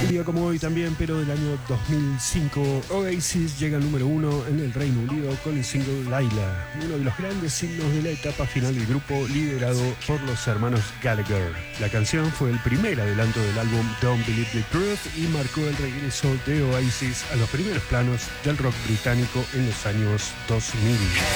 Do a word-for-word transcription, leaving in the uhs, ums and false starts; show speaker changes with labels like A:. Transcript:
A: Un día como hoy también, pero del año dos mil cinco, Oasis llega al número uno en el Reino Unido con el single Laila, uno de los grandes signos de la etapa final del grupo liderado por los hermanos Gallagher. La canción fue el primer adelanto del álbum Don't Believe the Truth y marcó el regreso de Oasis a los primeros planos del rock británico en los años dos mil.